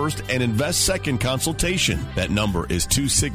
first and invest second consultation. That number is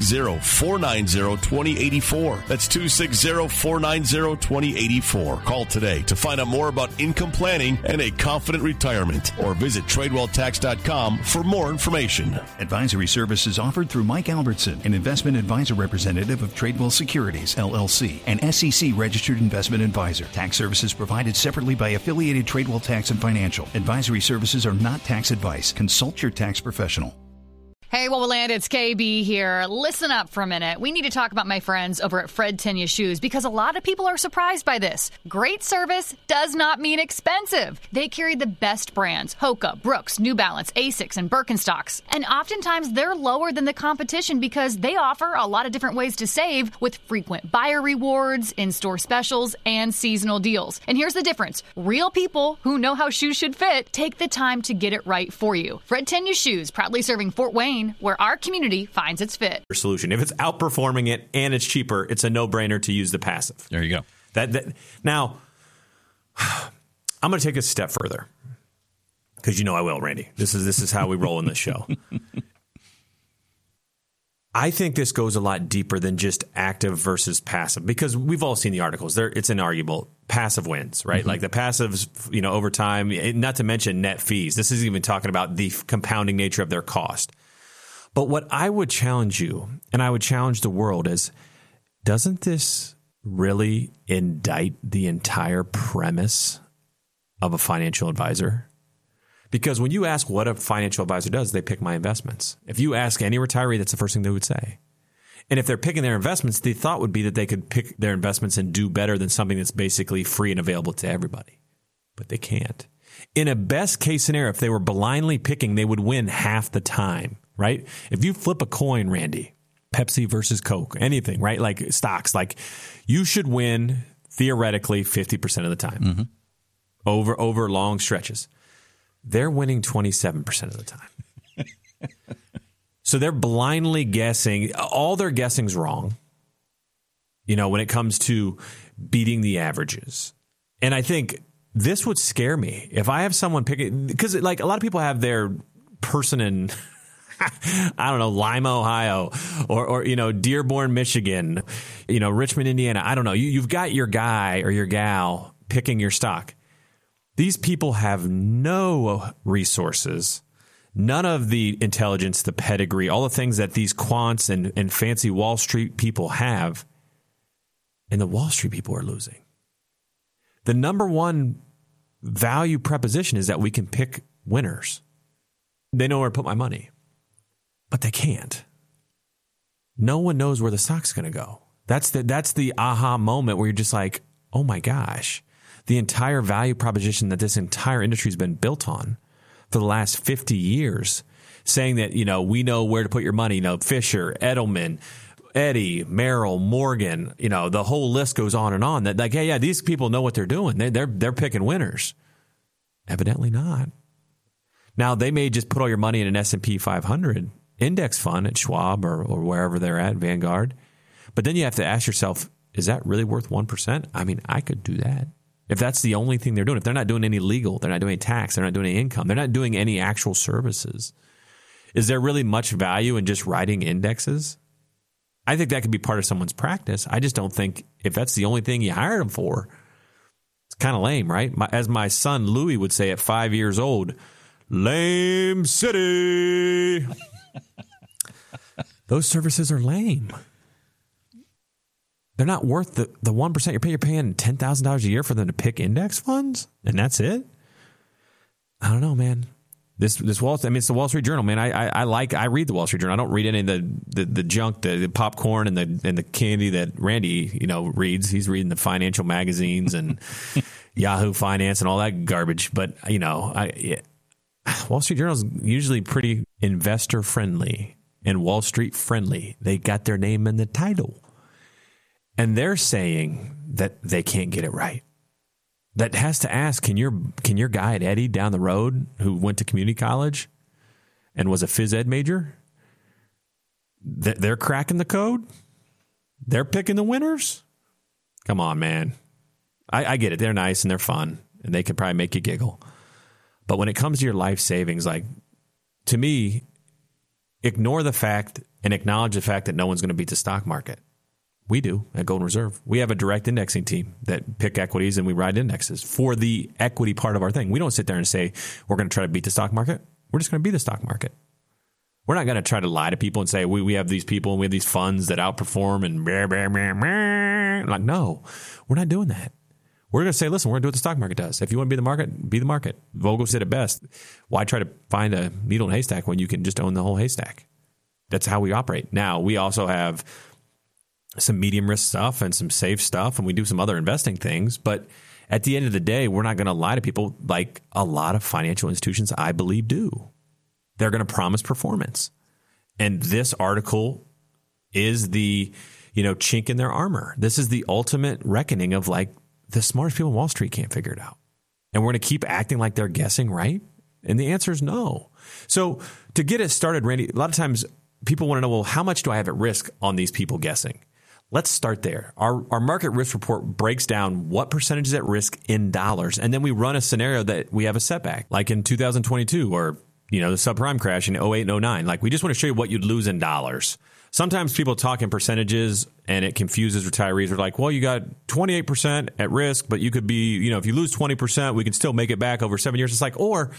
260-490-2084. That's 260-490-2084. Call today to find out more about income planning and a confident retirement, or visit TradewellTax.com for more information. Advisory services offered through Mike Albertson, an investment advisor representative of Tradewell Securities, LLC, an SEC-registered investment advisor. Tax services provided separately by affiliated Tradewell Tax and Financial. Advisory services are not tax advice. Consult your tax professional. Hey, Woboland, it's KB here. Listen up for a minute. We need to talk about my friends over at Fred Tenya Shoes, because a lot of people are surprised by this. Great service does not mean expensive. They carry the best brands: Hoka, Brooks, New Balance, Asics, and Birkenstocks. And oftentimes they're lower than the competition because they offer a lot of different ways to save with frequent buyer rewards, in-store specials, and seasonal deals. And here's the difference. Real people who know how shoes should fit take the time to get it right for you. Fred Tenya Shoes, proudly serving Fort Wayne, where our community finds its fit. Solution. If it's outperforming it and it's cheaper, it's a no-brainer to use the passive. There you go. Now, I'm going to take it a step further, because you know I will, Randy. This is how we roll in this show. I think this goes a lot deeper than just active versus passive, because we've all seen the articles. It's inarguable. Passive wins, right? Mm-hmm. Like the passives, over time, not to mention net fees. This is even talking about the compounding nature of their cost. But what I would challenge you, and I would challenge the world, is, doesn't this really indict the entire premise of a financial advisor? Because when you ask what a financial advisor does, they pick my investments. If you ask any retiree, that's the first thing they would say. And if they're picking their investments, the thought would be that they could pick their investments and do better than something that's basically free and available to everybody. But they can't. In a best case scenario, if they were blindly picking, they would win half the time. Right? If you flip a coin, Randy, Pepsi versus Coke, anything, right? Like stocks, like you should win theoretically 50% of the time over long stretches. They're winning 27% of the time. So they're blindly guessing. All their guessing's wrong, when it comes to beating the averages. And I think this would scare me if I have someone picking, because like a lot of people have their person in I don't know, Lima, Ohio, or Dearborn, Michigan, Richmond, Indiana. I don't know. You've got your guy or your gal picking your stock. These people have no resources, none of the intelligence, the pedigree, all the things that these quants and fancy Wall Street people have. And the Wall Street people are losing. The number one value proposition is that we can pick winners. They know where to put my money. But they can't. No one knows where the stock's going to go. That's the aha moment where you're just like, oh my gosh, the entire value proposition that this entire industry has been built on for the last 50 years, saying that, we know where to put your money, Fisher, Edelman, Eddie, Merrill, Morgan, the whole list goes on and on. That like, yeah, these people know what they're doing. They're picking winners. Evidently not. Now, they may just put all your money in an S&P 500 index fund at Schwab or wherever they're at, Vanguard. But then you have to ask yourself, is that really worth 1%? I mean, I could do that. If that's the only thing they're doing, if they're not doing any legal, they're not doing any tax, they're not doing any income, they're not doing any actual services, is there really much value in just writing indexes? I think that could be part of someone's practice. I just don't think if that's the only thing you hired them for, it's kind of lame, right? As my son Louis would say at 5 years old, lame city. Those services are lame. They're not worth the 1% you're paying $10,000 a year for them to pick index funds, and that's it. I don't know, man. It's the Wall Street Journal, man. I read the Wall Street Journal. I don't read any of the junk, the popcorn and the candy that Randy, reads. He's reading the financial magazines and Yahoo Finance and all that garbage. But Wall Street Journal is usually pretty investor friendly and Wall Street friendly. They got their name in the title. And they're saying that they can't get it right. That has to ask, can your guy at Eddie down the road who went to community college and was a phys ed major, they're cracking the code? They're picking the winners? Come on, man. I get it. They're nice and they're fun and they could probably make you giggle. But when it comes to your life savings, like to me, ignore the fact and acknowledge the fact that no one's going to beat the stock market. We do at Golden Reserve. We have a direct indexing team that pick equities and we ride indexes for the equity part of our thing. We don't sit there and say we're going to try to beat the stock market. We're just going to be the stock market. We're not going to try to lie to people and say we have these people and we have these funds that outperform and blah, blah, blah, blah. Like, no, we're not doing that. We're going to say, listen, we're going to do what the stock market does. If you want to be the market, be the market. Vogel said it best. Why try to find a needle in a haystack when you can just own the whole haystack? That's how we operate. Now, we also have some medium risk stuff and some safe stuff, and we do some other investing things. But at the end of the day, we're not going to lie to people like a lot of financial institutions, I believe, do. They're going to promise performance. And this article is the, chink in their armor. This is the ultimate reckoning of like the smartest people on Wall Street can't figure it out. And we're going to keep acting like they're guessing, right? And the answer is no. So to get it started, Randy, a lot of times people want to know, well, how much do I have at risk on these people guessing? Let's start there. Our market risk report breaks down what percentage is at risk in dollars. And then we run a scenario that we have a setback, like in 2022 or, the subprime crash in 08 and 09. Like, we just want to show you what you'd lose in dollars. Sometimes people talk in percentages and it confuses retirees. They're like, well, you got 28% at risk, but you could be, if you lose 20%, we can still make it back over 7 years. It's like, or,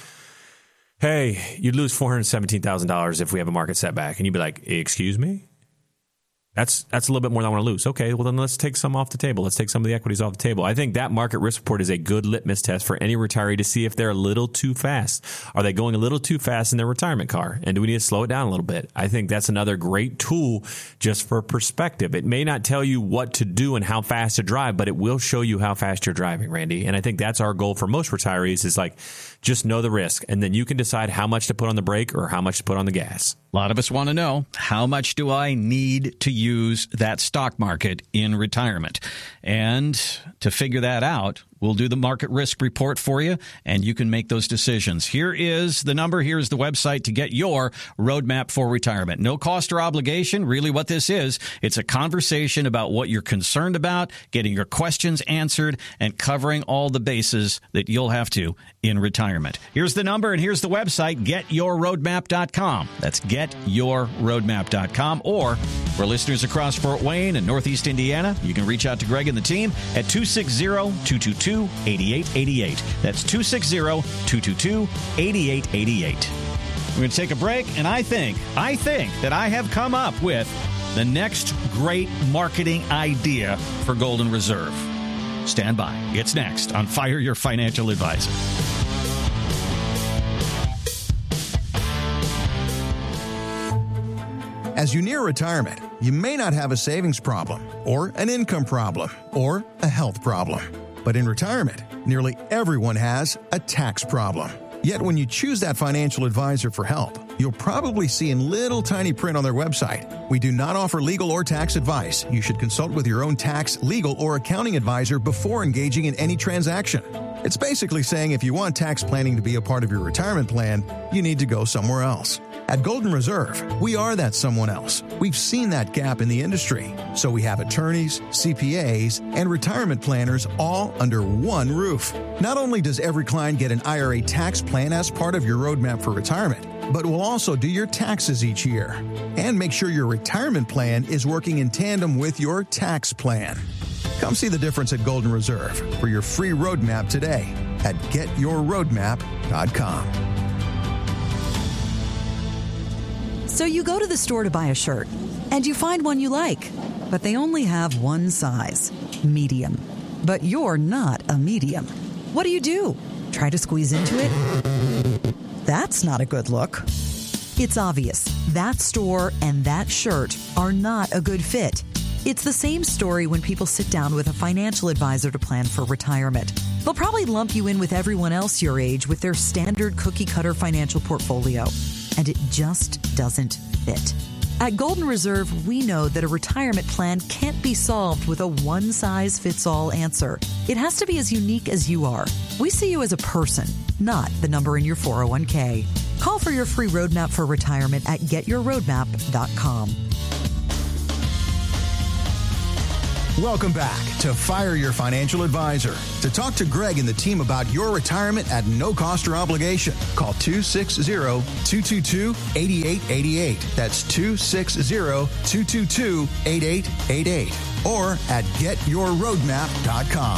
hey, you'd lose $417,000 if we have a market setback. And you'd be like, excuse me? That's a little bit more than I want to lose. Okay, well, then let's take some off the table. Let's take some of the equities off the table. I think that market risk report is a good litmus test for any retiree to see if they're a little too fast. Are they going a little too fast in their retirement car? And do we need to slow it down a little bit? I think that's another great tool just for perspective. It may not tell you what to do and how fast to drive, but it will show you how fast you're driving, Randy. And I think that's our goal for most retirees is like, just know the risk. And then you can decide how much to put on the brake or how much to put on the gas. A lot of us want to know, how much do I need to use that stock market in retirement? And to figure that out, we'll do the market risk report for you, and you can make those decisions. Here is the number. Here's the website to get your roadmap for retirement. No cost or obligation. Really what this is, it's a conversation about what you're concerned about, getting your questions answered, and covering all the bases that you'll have to in retirement. Here's the number, and here's the website, getyourroadmap.com. That's getyourroadmap.com. Or for listeners across Fort Wayne and Northeast Indiana, you can reach out to Greg and the team at 260-222-8888. That's 260-222-8888. We're going to take a break, and I think that I have come up with the next great marketing idea for Golden Reserve. Stand by. It's next on Fire Your Financial Advisor. As you near retirement, you may not have a savings problem, or an income problem, or a health problem. But in retirement, nearly everyone has a tax problem. Yet when you choose that financial advisor for help, you'll probably see in little tiny print on their website, "We do not offer legal or tax advice. You should consult with your own tax, legal, or accounting advisor before engaging in any transaction." It's basically saying if you want tax planning to be a part of your retirement plan, you need to go somewhere else. At Golden Reserve, we are that someone else. We've seen that gap in the industry. So we have attorneys, CPAs, and retirement planners all under one roof. Not only does every client get an IRA tax plan as part of your roadmap for retirement, but we'll also do your taxes each year and make sure your retirement plan is working in tandem with your tax plan. Come see the difference at Golden Reserve for your free roadmap today at getyourroadmap.com. So you go to the store to buy a shirt, and you find one you like, but they only have one size, medium. But you're not a medium. What do? Try to squeeze into it? That's not a good look. It's obvious that store and that shirt are not a good fit. It's the same story when people sit down with a financial advisor to plan for retirement. They'll probably lump you in with everyone else your age with their standard cookie-cutter financial portfolio. And it just doesn't fit. At Golden Reserve, we know that a retirement plan can't be solved with a one-size-fits-all answer. It has to be as unique as you are. We see you as a person, not the number in your 401k. Call for your free roadmap for retirement at getyourroadmap.com. Welcome back to Fire Your Financial Advisor. To talk to Greg and the team about your retirement at no cost or obligation, call 260-222-8888. That's 260-222-8888. Or at getyourroadmap.com.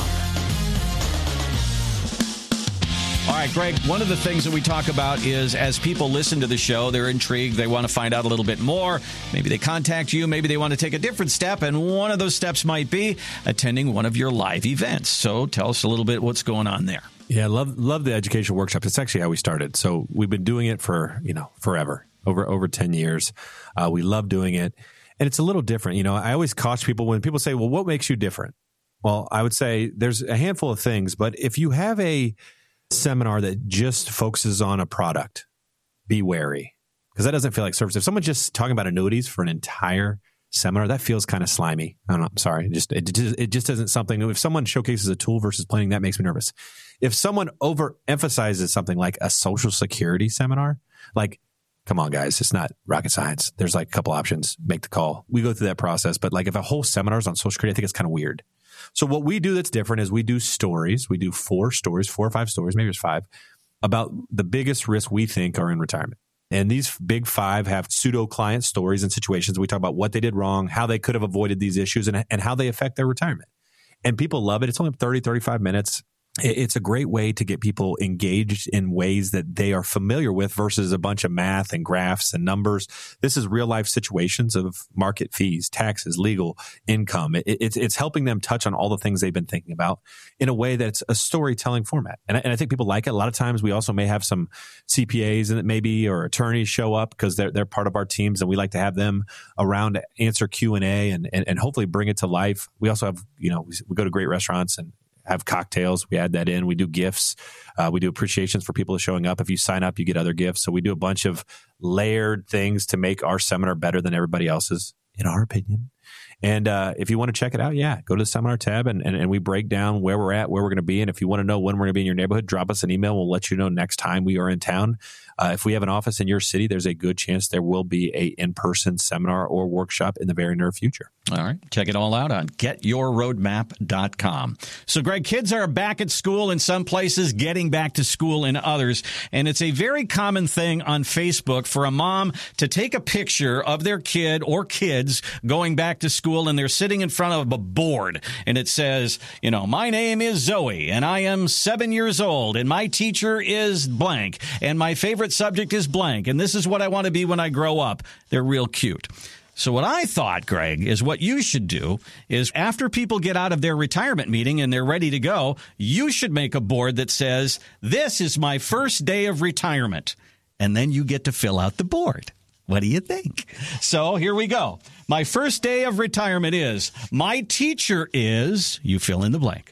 All right, Greg, one of the things that we talk about is as people listen to the show, they're intrigued, they want to find out a little bit more. Maybe they contact you, maybe they want to take a different step, and one of those steps might be attending one of your live events. So tell us a little bit what's going on there. Yeah, love the educational workshops. It's actually how we started. So we've been doing it for, forever, over 10 years. We love doing it. And it's a little different. I always caution people when people say, well, what makes you different? Well, I would say there's a handful of things, but if you have a seminar that just focuses on a product, be wary, because that doesn't feel like service. If someone's just talking about annuities for an entire seminar, that feels kind of slimy. I don't know. I'm sorry. It just isn't something. If someone showcases a tool versus planning, that makes me nervous. If someone overemphasizes something like a Social Security seminar, like, come on, guys, it's not rocket science. There's like a couple options. Make the call. We go through that process. But like if a whole seminar is on Social Security, I think it's kind of weird. So what we do that's different is we do stories. We do 4 or 5 stories, maybe it's 5, about the biggest risks we think are in retirement. And these big 5 have pseudo-client stories and situations. We talk about what they did wrong, how they could have avoided these issues, and how they affect their retirement. And people love it. It's only 30, 35 minutes. It's a great way to get people engaged in ways that they are familiar with versus a bunch of math and graphs and numbers. This is real life situations of market fees, taxes, legal, income. It's helping them touch on all the things they've been thinking about in a way that's a storytelling format. And I think people like it. A lot of times we also may have some CPAs and maybe or attorneys show up because they're part of our teams, and we like to have them around to answer Q&A and hopefully bring it to life. We also have, we go to great restaurants and have cocktails. We add that in. We do gifts. We do appreciations for people showing up. If you sign up, you get other gifts. So we do a bunch of layered things to make our seminar better than everybody else's, in our opinion. And if you want to check it out, go to the seminar tab and we break down where we're at, where we're going to be. And if you want to know when we're going to be in your neighborhood, drop us an email. We'll let you know next time we are in town. If we have an office in your city, there's a good chance there will be a in-person seminar or workshop in the very near future. All right. Check it all out on getyourroadmap.com. So, Greg, kids are back at school in some places, getting back to school in others. And it's a very common thing on Facebook for a mom to take a picture of their kid or kids going back to school, and they're sitting in front of a board. And it says, my name is Zoe, and I am 7 years old, and my teacher is blank, and my favorite subject is blank, and this is what I want to be when I grow up. They're real cute. So what I thought, Greg, is what you should do is after people get out of their retirement meeting and they're ready to go, you should make a board that says, this is my first day of retirement. And then you get to fill out the board. What do you think? So here we go. My first day of retirement is, my teacher is, you fill in the blank.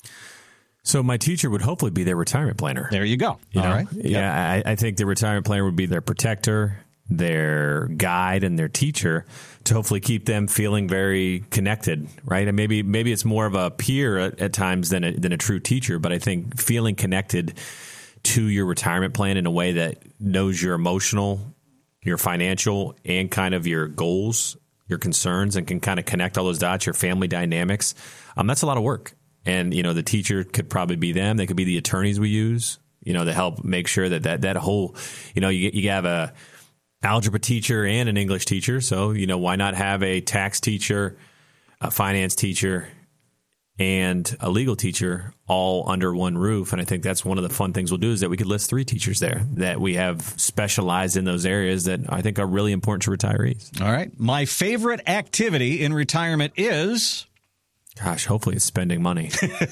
So my teacher would hopefully be their retirement planner. There you go. All right. Yeah, yep. I think the retirement planner would be their protector, their guide, and their teacher to hopefully keep them feeling very connected, right? And maybe it's more of a peer at times than a true teacher, but I think feeling connected to your retirement plan in a way that knows your emotional, your financial, and kind of your goals, your concerns, and can kind of connect all those dots, your family dynamics. That's a lot of work. And, the teacher could probably be them. They could be the attorneys we use, to help make sure that whole, you have a algebra teacher and an English teacher. So, why not have a tax teacher, a finance teacher, and a legal teacher all under one roof? And I think that's one of the fun things we'll do is that we could list 3 teachers there that we have specialized in those areas that I think are really important to retirees. All right. My favorite activity in retirement is... Gosh, hopefully it's spending money.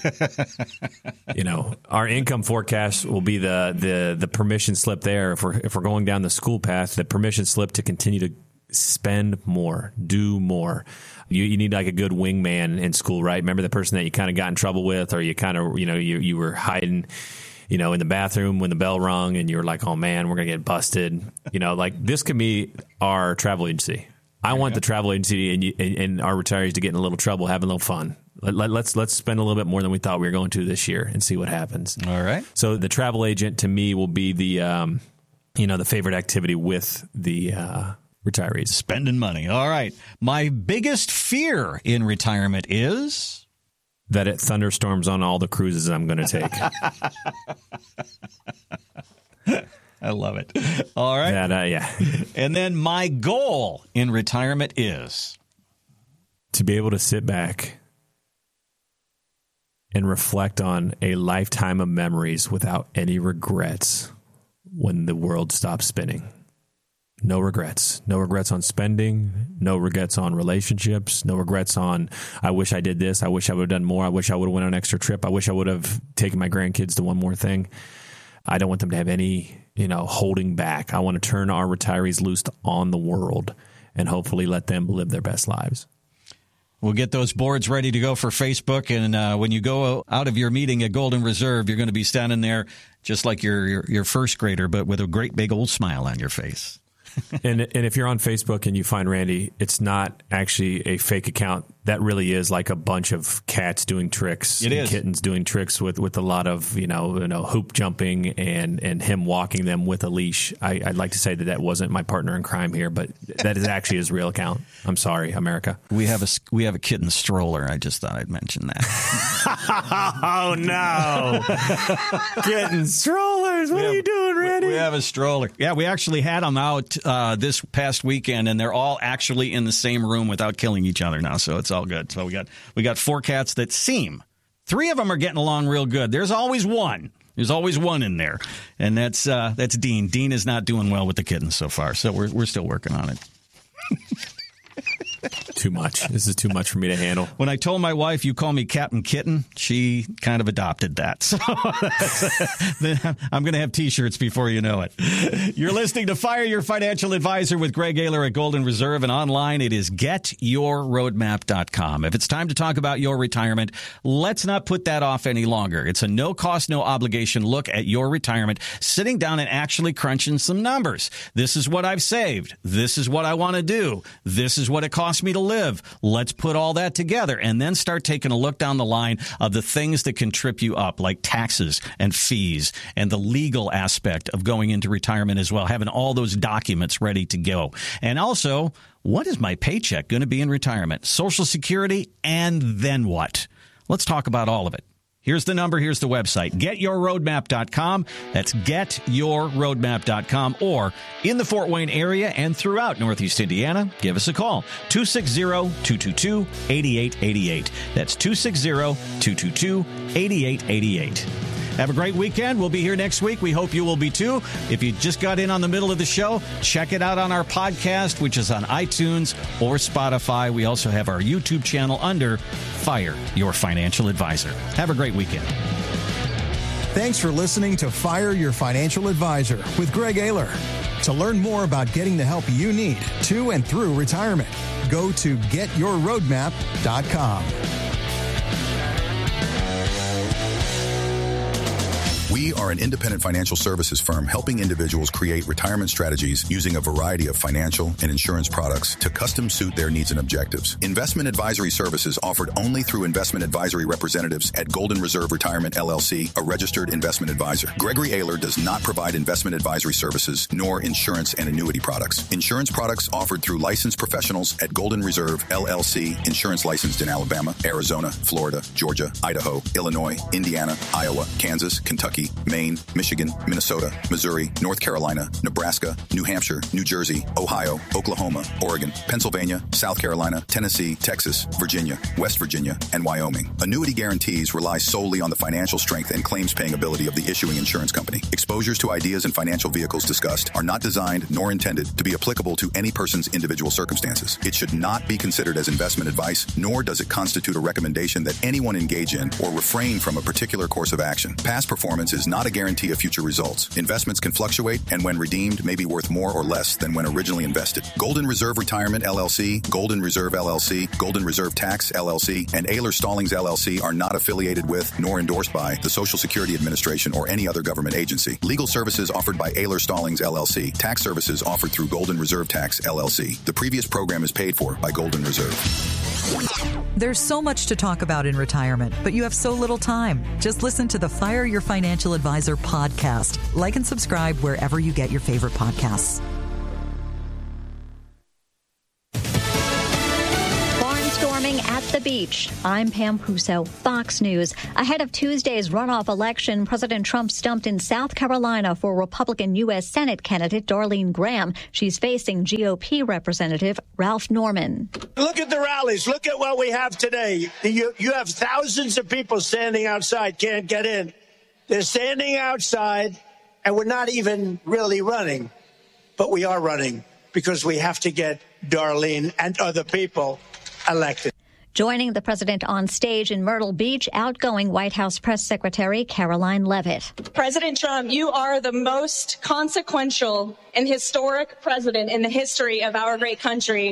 Our income forecast will be the permission slip there. If we're going down the school path, the permission slip to continue to spend more, do more. You need like a good wingman in school, right? Remember the person that you kind of got in trouble with, or you kind of, you were hiding, in the bathroom when the bell rung and you were like, oh man, we're going to get busted. Like this could be our travel agency. I want the travel agency and our retirees to get in a little trouble, have a little fun. Let's spend a little bit more than we thought we were going to this year and see what happens. All right. So the travel agent to me will be the, the favorite activity with the retirees. Spending money. All right. My biggest fear in retirement is that it thunderstorms on all the cruises I'm going to take. I love it. All right. Yeah. And then my goal in retirement is to be able to sit back and reflect on a lifetime of memories without any regrets when the world stops spinning. No regrets. No regrets on spending. No regrets on relationships. No regrets on, I wish I did this. I wish I would have done more. I wish I would have went on an extra trip. I wish I would have taken my grandkids to one more thing. I don't want them to have any, holding back. I want to turn our retirees loose on the world and hopefully let them live their best lives. We'll get those boards ready to go for Facebook. And when you go out of your meeting at Golden Reserve, you're going to be standing there just like your first grader, but with a great big old smile on your face. And if you're on Facebook and you find Randy, it's not actually a fake account. That really is like a bunch of cats doing tricks. It is. Kittens doing tricks with a lot of, hoop jumping and him walking them with a leash. I'd like to say that wasn't my partner in crime here, but that is actually his real account. I'm sorry, America. We have a kitten stroller. I just thought I'd mention that. Oh, no. Kitten strollers. What are you doing, Randy? We have a stroller. Yeah, we actually had them out this past weekend, and they're all actually in the same room without killing each other now, so it's all good. So we got 4 cats that seem. 3 of them are getting along real good. There's always one. There's always one in there, and that's Dean. Dean is not doing well with the kittens so far, so we're still working on it. Too much. This is too much for me to handle. When I told my wife, you call me Captain Kitten, she kind of adopted that. So I'm going to have T-shirts before you know it. You're listening to Fire Your Financial Advisor with Greg Ayler at Golden Reserve, and online it is getyourroadmap.com. If it's time to talk about your retirement, let's not put that off any longer. It's a no-cost, no-obligation look at your retirement, sitting down and actually crunching some numbers. This is what I've saved. This is what I want to do. This is what it costs me to live. Let's put all that together and then start taking a look down the line of the things that can trip you up, like taxes and fees and the legal aspect of going into retirement as well, having all those documents ready to go. And also, what is my paycheck going to be in retirement? Social Security, and then what? Let's talk about all of it. Here's the number. Here's the website. GetYourRoadmap.com. That's GetYourRoadmap.com. Or in the Fort Wayne area and throughout Northeast Indiana, give us a call. 260-222-8888. That's 260-222-8888. Have a great weekend. We'll be here next week. We hope you will be too. If you just got in on the middle of the show, check it out on our podcast, which is on iTunes or Spotify. We also have our YouTube channel under Fire Your Financial Advisor. Have a great weekend. Thanks for listening to Fire Your Financial Advisor with Greg Ayler. To learn more about getting the help you need to and through retirement, go to getyourroadmap.com. We are an independent financial services firm helping individuals create retirement strategies using a variety of financial and insurance products to custom suit their needs and objectives. Investment advisory services offered only through investment advisory representatives at Golden Reserve Retirement LLC, a registered investment advisor. Gregory Ayler does not provide investment advisory services nor insurance and annuity products. Insurance products offered through licensed professionals at Golden Reserve LLC, insurance licensed in Alabama, Arizona, Florida, Georgia, Idaho, Illinois, Indiana, Iowa, Kansas, Kentucky, Maine, Michigan, Minnesota, Missouri, North Carolina, Nebraska, New Hampshire, New Jersey, Ohio, Oklahoma, Oregon, Pennsylvania, South Carolina, Tennessee, Texas, Virginia, West Virginia, and Wyoming. Annuity guarantees rely solely on the financial strength and claims paying ability of the issuing insurance company. Exposures to ideas and financial vehicles discussed are not designed nor intended to be applicable to any person's individual circumstances. It should not be considered as investment advice, nor does it constitute a recommendation that anyone engage in or refrain from a particular course of action. Past performance is not a guarantee of future results. Investments can fluctuate and when redeemed may be worth more or less than when originally invested. Golden Reserve Retirement LLC, Golden Reserve LLC, Golden Reserve Tax LLC, and Ayler Stallings LLC are not affiliated with nor endorsed by the Social Security Administration or any other government agency. Legal services offered by Ayler Stallings LLC. Tax services offered through Golden Reserve Tax LLC. The previous program is paid for by Golden Reserve. There's so much to talk about in retirement, but you have so little time. Just listen to the Fire Your Financial Advisor podcast. Like and subscribe wherever you get your favorite podcasts. Off the beach, I'm Pam Puso, Fox News. Ahead of Tuesday's runoff election, President Trump stumped in South Carolina for Republican U.S. Senate candidate Darlene Graham. She's facing GOP Representative Ralph Norman. Look at the rallies. Look at what we have today. You have thousands of people standing outside, can't get in. They're standing outside, and we're not even really running. But we are running because we have to get Darlene and other people elected. Joining the president on stage in Myrtle Beach, outgoing White House Press Secretary Caroline Leavitt. President Trump, you are the most consequential and historic president in the history of our great country.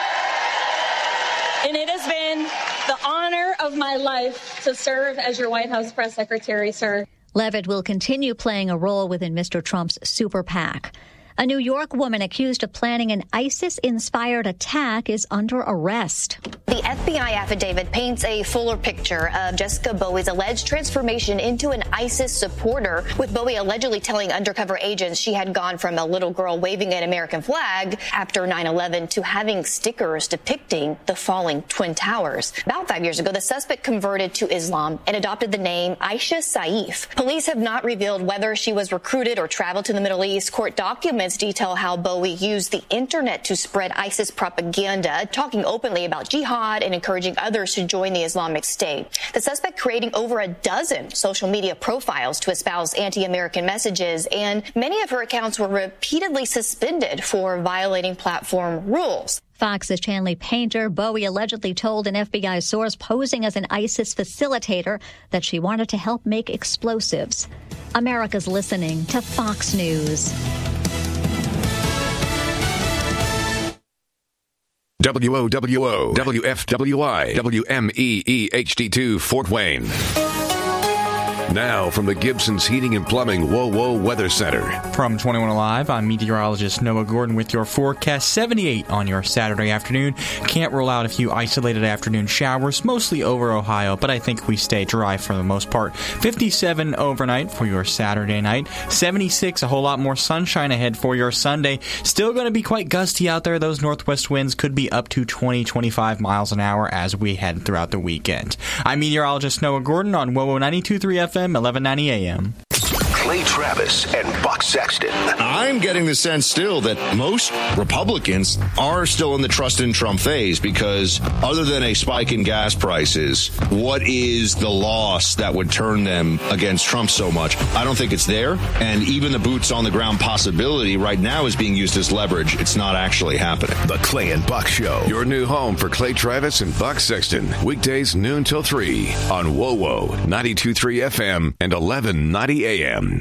And it has been the honor of my life to serve as your White House Press Secretary, sir. Leavitt will continue playing a role within Mr. Trump's super PAC. A New York woman accused of planning an ISIS-inspired attack is under arrest. The FBI affidavit paints a fuller picture of Jessica Bowie's alleged transformation into an ISIS supporter, with Bowie allegedly telling undercover agents she had gone from a little girl waving an American flag after 9/11 to having stickers depicting the falling Twin Towers. About 5 years ago, the suspect converted to Islam and adopted the name Aisha Saif. Police have not revealed whether she was recruited or traveled to the Middle East. Court documents detail how Bowie used the internet to spread ISIS propaganda, talking openly about jihad and encouraging others to join the Islamic State. The suspect creating over a dozen social media profiles to espouse anti-American messages, and many of her accounts were repeatedly suspended for violating platform rules. Fox's Chanley Painter. Bowie allegedly told an FBI source posing as an ISIS facilitator that she wanted to help make explosives. America's listening to Fox News. WOWO, WFWI, WMEE HD2 Fort Wayne. Now from the Gibson's Heating and Plumbing WOWO Weather Center. From 21 Alive, I'm meteorologist Noah Gordon with your forecast. 78 on your Saturday afternoon. Can't rule out a few isolated afternoon showers, mostly over Ohio, but I think we stay dry for the most part. 57 overnight for your Saturday night. 76, a whole lot more sunshine ahead for your Sunday. Still going to be quite gusty out there. Those northwest winds could be up to 20-25 miles an hour as we head throughout the weekend. I'm meteorologist Noah Gordon on WOWO 92.3 FM. 1190 AM. Clay Travis and Buck Sexton. I'm getting the sense still that most Republicans are still in the trust in Trump phase, because other than a spike in gas prices, what is the loss that would turn them against Trump so much? I don't think it's there. And even the boots on the ground possibility right now is being used as leverage. It's not actually happening. The Clay and Buck Show. Your new home for Clay Travis and Buck Sexton. Weekdays noon till 3 on WOWO 92.3 FM and 1190 AM.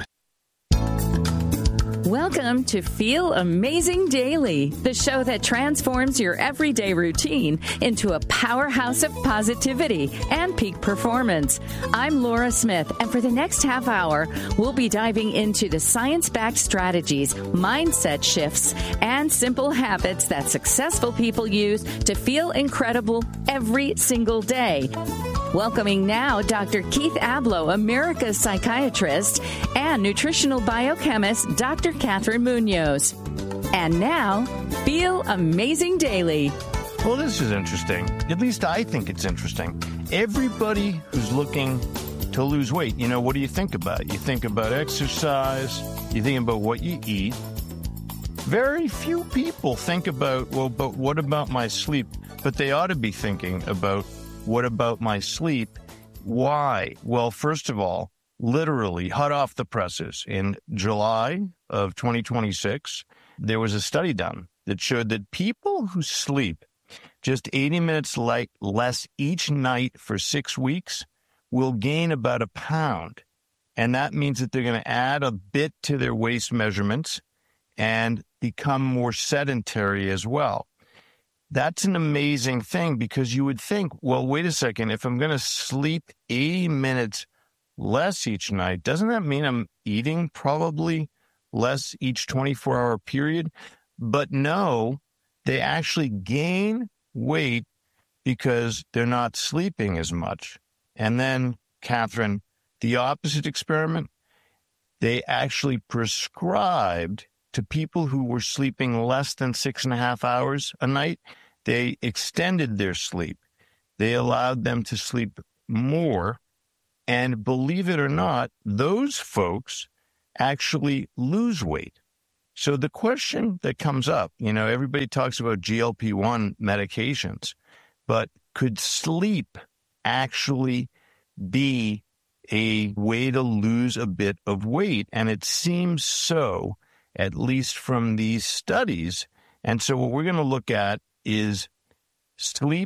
Welcome to Feel Amazing Daily, the show that transforms your everyday routine into a powerhouse of positivity and peak performance. I'm Laura Smith, and for the next half hour, we'll be diving into the science-backed strategies, mindset shifts, and simple habits that successful people use to feel incredible every single day. Welcoming now Dr. Keith Abloh, America's psychiatrist, and nutritional biochemist Dr. Catherine Munoz. And now, Feel Amazing Daily. Well, this is interesting. At least I think it's interesting. Everybody who's looking to lose weight, what do you think about? You think about exercise, you think about what you eat. Very few people think about, but what about my sleep? But they ought to be thinking about, what about my sleep? Why? Well, first of all, literally hot off the presses, in July of 2026, there was a study done that showed that people who sleep just 80 minutes less each night for 6 weeks will gain about a pound. And that means that they're going to add a bit to their waist measurements and become more sedentary as well. That's an amazing thing, because you would think, well, wait a second, if I'm going to sleep 80 minutes less each night, doesn't that mean I'm eating probably less each 24-hour period? But no, they actually gain weight because they're not sleeping as much. And then, Catherine, the opposite experiment, they actually prescribed to people who were sleeping less than 6.5 hours a night, they extended their sleep. they allowed them to sleep more. And believe it or not, those folks actually lose weight. So the question that comes up, everybody talks about GLP-1 medications, but could sleep actually be a way to lose a bit of weight? And it seems so, at least from these studies. And so what we're going to look at is sleep